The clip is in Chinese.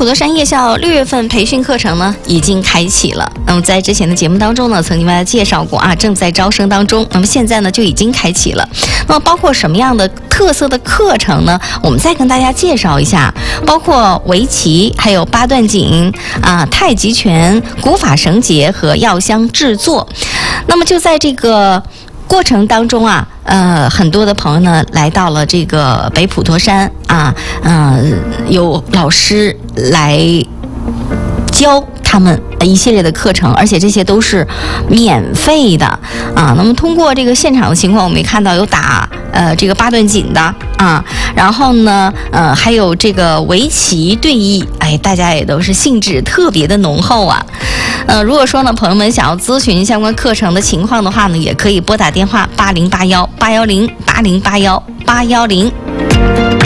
普陀山夜校6月份培训课程呢已经开启了。那么在之前的节目当中呢，曾经为大家介绍过啊，正在招生当中。那么现在呢就已经开启了。那么包括什么样的特色的课程呢？我们再跟大家介绍一下，包括围棋，还有八段锦啊、太极拳、古法绳结和药香制作。那么就在这个过程当中啊，很多的朋友呢来到了这个北普陀山啊，有老师来教他们一系列的课程，而且这些都是免费的啊。那么通过这个现场的情况，我们也看到有打这个八段锦的啊，然后呢还有这个围棋对弈，哎，大家也都是兴致特别的浓厚啊。如果说呢朋友们想要咨询相关课程的情况的话呢，也可以拨打电话8081 810 8081 810。